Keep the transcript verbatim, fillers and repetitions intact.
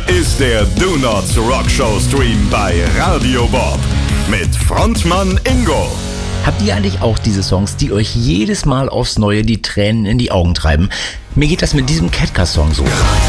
ist der Do Not Rock Show Stream bei Radio Bob mit Frontmann Ingo. Habt ihr eigentlich auch diese Songs, die euch jedes Mal aufs Neue die Tränen in die Augen treiben? Mir geht das mit diesem Catcar-Song so.